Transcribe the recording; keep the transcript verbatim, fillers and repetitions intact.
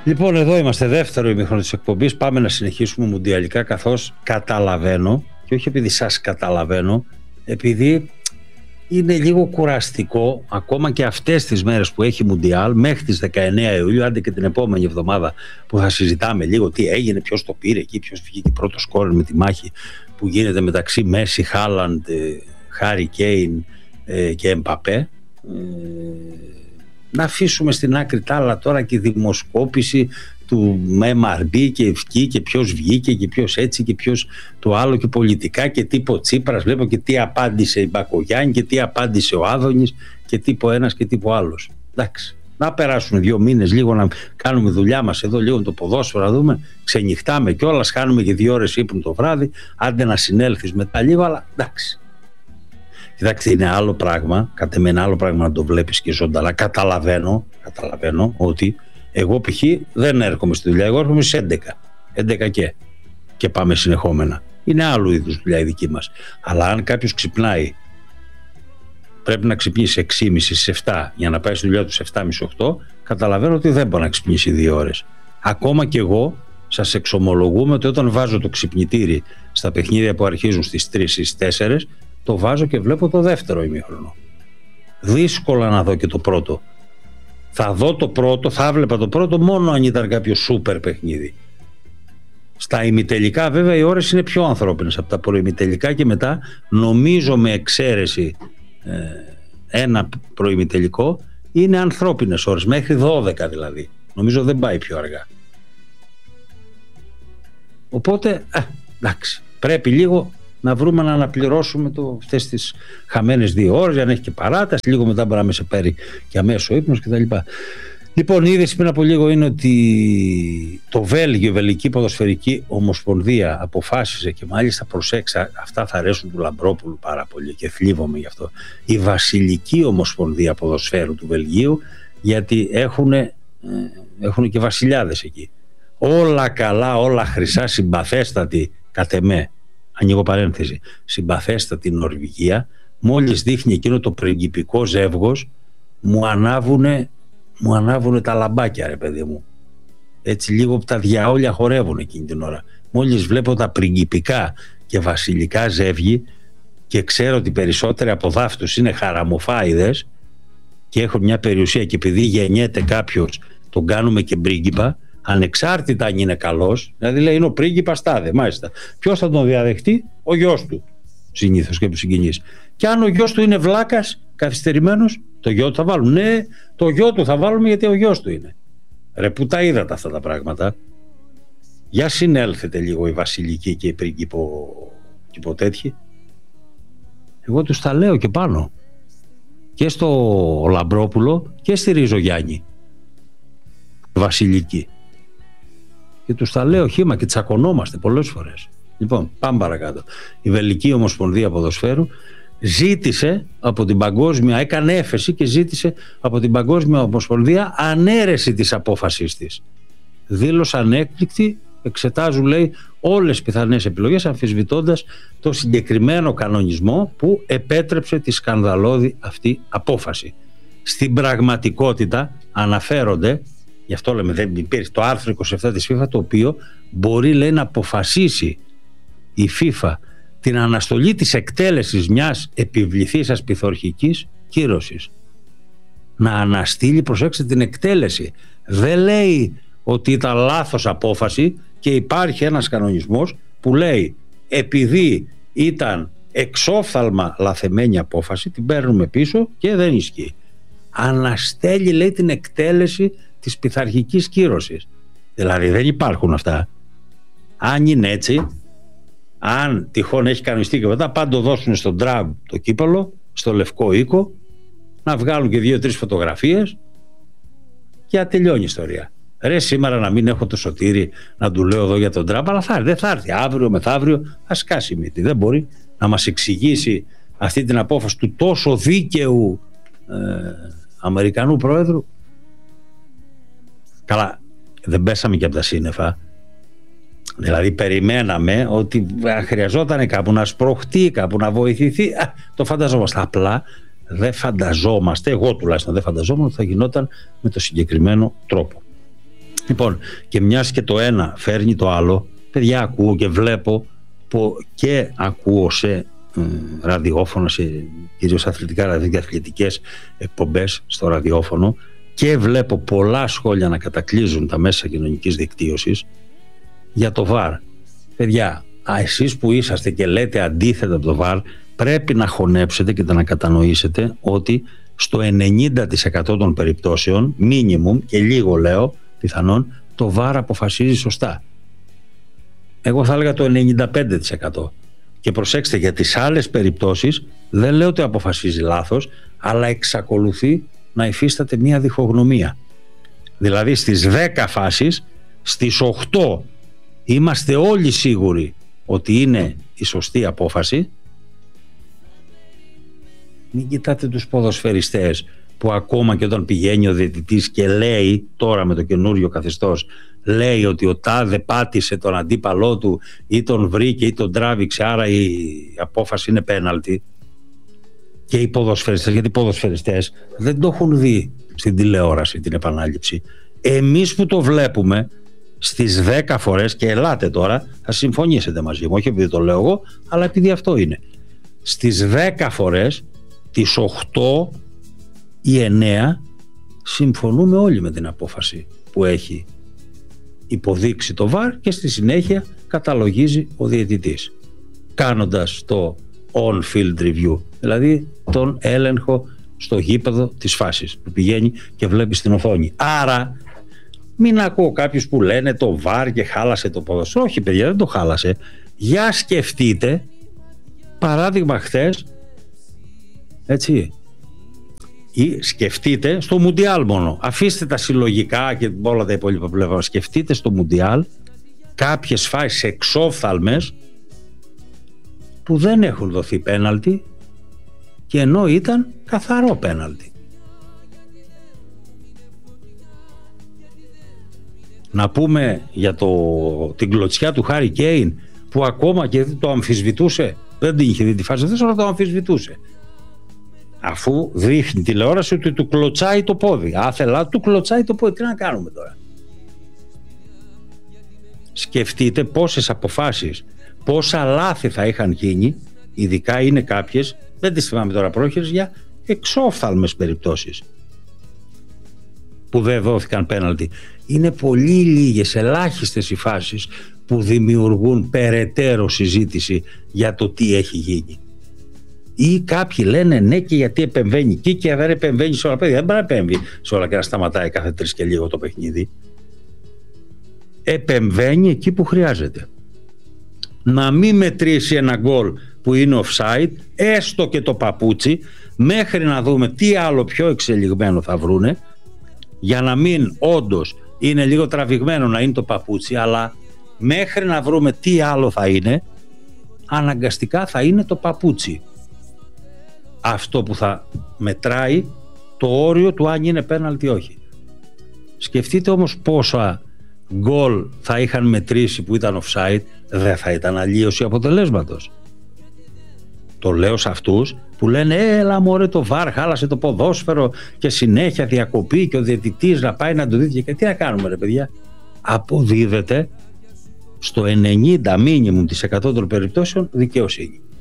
Λοιπόν, εδώ είμαστε, δεύτερο ημίχρονο της εκπομπής. Πάμε να συνεχίσουμε μουντιαλικά, καθώς καταλαβαίνω, και όχι επειδή σας καταλαβαίνω, επειδή είναι λίγο κουραστικό ακόμα και αυτές τις μέρες που έχει Μουντιάλ, μέχρι τις δεκαεννέα Ιουλίου, άντε και την επόμενη εβδομάδα που θα συζητάμε λίγο τι έγινε, ποιος το πήρε εκεί, ποιος βγήκε πρώτο σκόρερ με τη μάχη που γίνεται μεταξύ Μέση, Χάλαντ, Χάρι Κέιν και Εμπαπέ. Να αφήσουμε στην άκρη τα άλλα τώρα και η δημοσκόπηση του εμ αρ μπι και ευκεί και ποιος βγήκε και ποιος έτσι και ποιος το άλλο και πολιτικά και τύπο Τσίπρας. Βλέπω και τι απάντησε η Μπακογιάννη και τι απάντησε ο Άδωνης και τύπο ένας και τύπο άλλος. Εντάξει, να περάσουν δύο μήνες λίγο να κάνουμε δουλειά μας εδώ, λίγο το ποδόσφαιρο να δούμε, ξενυχτάμε κιόλας, χάνουμε και δύο ώρες ύπνου το βράδυ, άντε να συνέλθεις μετά λίγο, αλλά εντάξει. Κοιτάξτε, είναι άλλο πράγμα, κατ' εμένα άλλο πράγμα να το βλέπεις και ζωντανά. Καταλαβαίνω, καταλαβαίνω ότι εγώ π.χ. δεν έρχομαι στη δουλειά, εγώ έρχομαι στις έντεκα, έντεκα και, και πάμε συνεχόμενα. Είναι άλλου είδους δουλειά η δική μας. Αλλά αν κάποιος ξυπνάει, πρέπει να ξυπνήσει έξι και μισή στις επτά για να πάει στη δουλειά του στις επτά και μισή οκτώ, καταλαβαίνω ότι δεν μπορεί να ξυπνήσει δύο ώρες. Ακόμα και εγώ σας εξομολογούμε ότι όταν βάζω το ξυπνητήρι στα παιχνίδια που αρχίζουν στις τρεις ή στις τέσσερις, το βάζω και βλέπω το δεύτερο ημίχρονο. Δύσκολα να δω και το πρώτο. Θα δω το πρώτο, θα έβλεπα το πρώτο μόνο αν ήταν κάποιο σούπερ παιχνίδι. Στα ημιτελικά βέβαια οι ώρες είναι πιο ανθρώπινες από τα προημιτελικά και μετά, νομίζω με εξαίρεση ε, ένα προημιτελικό, είναι ανθρώπινες ώρες, μέχρι δώδεκα δηλαδή. Νομίζω δεν πάει πιο αργά. Οπότε, ε, εντάξει, πρέπει λίγο να βρούμε να αναπληρώσουμε το, αυτές τις χαμένες δύο ώρες, για να έχει και παράταση, λίγο μετά μπορεί να με σε πάρει και αμέσως ο ύπνος κτλ. Λοιπόν, η είδηση πριν από λίγο είναι ότι το Βέλγιο, η Βελγική Ποδοσφαιρική Ομοσπονδία, αποφάσισε, και μάλιστα προσέξα, αυτά θα αρέσουν του Λαμπρόπουλου πάρα πολύ και θλίβομαι γι' αυτό, η Βασιλική Ομοσπονδία Ποδοσφαίρου του Βελγίου, γιατί έχουν, ε, έχουν και βασιλιάδες εκεί. Όλα καλά, όλα χρυσά, συμπαθέστατη κατ' εμέ, ανοίγω παρένθεση, συμπαθέστατη Νορβηγία, μόλις δείχνει εκείνο το πριγκιπικό ζεύγος, μου ανάβουνε, μου ανάβουνε τα λαμπάκια, ρε παιδί μου. Έτσι λίγο που τα διαόλια χορεύουν εκείνη την ώρα. Μόλις βλέπω τα πριγκιπικά και βασιλικά ζεύγη και ξέρω ότι περισσότεροι από δάφτους είναι χαραμοφάιδες και έχουν μια περιουσία, και επειδή γεννιέται κάποιος τον κάνουμε και πρίγκιπα, ανεξάρτητα αν είναι καλός, δηλαδή λέει είναι ο πρίγκιπας τάδε, μάλιστα. Ποιος θα τον διαδεχτεί? Ο γιος του, συνήθως και του συγγενείς. Και αν ο γιος του είναι βλάκας, καθυστερημένος, το γιο του θα βάλουν. Ναι, το γιο του θα βάλουμε γιατί ο γιος του είναι. Ρε που τα είδατε αυτά τα πράγματα. Για συνέλθετε λίγο οι βασιλικοί και οι πρίγκιπο τέτοιοι. Εγώ τους τα λέω και πάνω. Και στο Λαμπρόπουλο και στη Ριζογιάννη. Βασιλική. Και τους τα λέω χύμα και τσακωνόμαστε πολλές φορές. Λοιπόν, πάμε παρακάτω. Η Βελγική Ομοσπονδία Ποδοσφαίρου ζήτησε από την Παγκόσμια, έκανε έφεση και ζήτησε από την Παγκόσμια Ομοσπονδία ανέρεση της απόφασής της. Δήλωσαν έκπληκτη, εξετάζουν, λέει, όλες τις πιθανές επιλογές, αμφισβητώντας το συγκεκριμένο κανονισμό που επέτρεψε τη σκανδαλώδη αυτή απόφαση. Στην πραγματικότητα αναφέρονται, γι' αυτό λέμε δεν υπήρχε, το άρθρο είκοσι επτά της FIFA, το οποίο μπορεί, λέει, να αποφασίσει η FIFA την αναστολή της εκτέλεσης μιας επιβληθήσας πειθαρχικής κύρωσης. Να αναστείλει, προσέξτε, την εκτέλεση. Δεν λέει ότι ήταν λάθος απόφαση, και υπάρχει ένας κανονισμός που λέει επειδή ήταν εξόφθαλμα λαθεμένη απόφαση, την παίρνουμε πίσω και δεν ισχύει. Αναστέλει, λέει, την εκτέλεση της πειθαρχικής κύρωσης. Δηλαδή δεν υπάρχουν αυτά. Αν είναι έτσι, αν τυχόν έχει κανονιστεί και μετά, πάντα το δώσουν στον Τραμπ το κύπελο, στο Λευκό Οίκο, να βγάλουν και δύο-τρεις φωτογραφίες και ατελειώνει η ιστορία. Ρε, σήμερα να μην έχω το Σωτήρι να του λέω εδώ για τον Τραμπ, αλλά θα έρθει, δεν θα έρθει αύριο μεθαύριο, θα σκάσει η μύτη. Δεν μπορεί να μας εξηγήσει αυτή την απόφαση του τόσο δίκαιου ε, Αμερικανού Πρόεδρου. Καλά, δεν πέσαμε και από τα σύννεφα. Δηλαδή περιμέναμε ότι χρειαζόταν κάπου να σπροχτεί, κάπου να βοηθηθεί. Α, το φανταζόμαστε. Απλά δεν φανταζόμαστε, εγώ τουλάχιστον δεν φανταζόμουν ότι θα γινόταν με το συγκεκριμένο τρόπο. Λοιπόν, και μιας και το ένα φέρνει το άλλο, παιδιά, ακούω και βλέπω και ακούω σε ε, ραδιόφωνο, σε κυρίως αθλητικά, δηλαδή αθλητικές εκπομπές στο ραδιόφωνο, και βλέπω πολλά σχόλια να κατακλείζουν τα μέσα κοινωνικής δικτύωσης για το βαρ. Παιδιά, α, εσείς που είσαστε και λέτε αντίθετα από το βαρ, πρέπει να χωνέψετε και να κατανοήσετε ότι στο ενενήντα τοις εκατό των περιπτώσεων, minimum, και λίγο λέω, πιθανόν, το βαρ αποφασίζει σωστά. Εγώ θα έλεγα το ενενήντα πέντε τοις εκατό. Και προσέξτε, για τις άλλες περιπτώσεις δεν λέω ότι αποφασίζει λάθος, αλλά εξακολουθεί να υφίσταται μία διχογνωμία. Δηλαδή στις δέκα φάσεις, στις οκτώ είμαστε όλοι σίγουροι ότι είναι η σωστή απόφαση. Μην κοιτάτε τους ποδοσφαιριστές που ακόμα και όταν πηγαίνει ο διαιτητής και λέει, τώρα με το καινούριο καθεστώς, λέει ότι ο τάδε πάτησε τον αντίπαλό του ή τον βρήκε ή τον τράβηξε, άρα η απόφαση είναι πέναλτι. Και οι ποδοσφαιριστές, γιατί οι ποδοσφαιριστές δεν το έχουν δει στην τηλεόραση την επανάληψη. Εμείς που το βλέπουμε στις δέκα φορές, και ελάτε τώρα, θα συμφωνήσετε μαζί μου, όχι επειδή το λέω εγώ, αλλά επειδή αυτό είναι. Στις δέκα φορές, τις οκτώ ή εννέα συμφωνούμε όλοι με την απόφαση που έχει υποδείξει το βαρ και στη συνέχεια καταλογίζει ο διαιτητής, κάνοντας το on-field review, δηλαδή τον έλεγχο στο γήπεδο της φάσης που πηγαίνει και βλέπει στην οθόνη. Άρα μην ακούω κάποιους που λένε το βαρ και χάλασε το ποδόσφαιρο. Όχι παιδιά, δεν το χάλασε. Για σκεφτείτε, παράδειγμα χθες, έτσι, ή σκεφτείτε στο Μουντιάλ μόνο, αφήστε τα συλλογικά και όλα τα υπόλοιπα που λέγαμε, σκεφτείτε στο Μουντιάλ κάποιες φάσεις εξόφθαλμες που δεν έχουν δοθεί πέναλτι και ενώ ήταν καθαρό πέναλτι. Να πούμε για το, την κλωτσιά του Χάρι Κέιν που ακόμα και το αμφισβητούσε, δεν την είχε δει τη φάση, αλλά το αμφισβητούσε, αφού δείχνει τηλεόραση ότι του κλωτσάει το πόδι. Άθελά του κλωτσάει το πόδι. Τι να κάνουμε τώρα? Σκεφτείτε πόσες αποφάσεις, πόσα λάθη θα είχαν γίνει, ειδικά είναι κάποιες, δεν τις θυμάμαι τώρα πρόχειρες, για εξόφθαλμες περιπτώσεις που δεν δόθηκαν πέναλτι. Είναι πολύ λίγες, ελάχιστες οι φάσεις που δημιουργούν περαιτέρω συζήτηση για το τι έχει γίνει. Ή κάποιοι λένε ναι, και γιατί επεμβαίνει εκεί και δεν επεμβαίνει σε όλα. Παιδιά, δεν μπορεί να επέμβει σε όλα και να σταματάει κάθε τρεις και λίγο το παιχνίδι. Επεμβαίνει εκεί που χρειάζεται. Να μην μετρήσει ένα γκολ που είναι offside, έστω και το παπούτσι, μέχρι να δούμε τι άλλο πιο εξελιγμένο θα βρούνε, για να μην όντως είναι λίγο τραβηγμένο να είναι το παπούτσι, αλλά μέχρι να βρούμε τι άλλο θα είναι, αναγκαστικά θα είναι το παπούτσι αυτό που θα μετράει το όριο του αν είναι πέναλτι ή όχι. Σκεφτείτε όμως πόσα γκολ θα είχαν μετρήσει που ήταν offside, δεν θα ήταν αλλίωση αποτελέσματος. Το λέω σε αυτούς που λένε έλα μωρέ το βαρ χάλασε το ποδόσφαιρο και συνέχεια διακοπή και ο διαιτητής να πάει να το δει. Και τι να κάνουμε ρε παιδιά? Αποδίδεται στο ενενήντα μίνιμουμ της εκατό των περιπτώσεων δικαιοσύνη.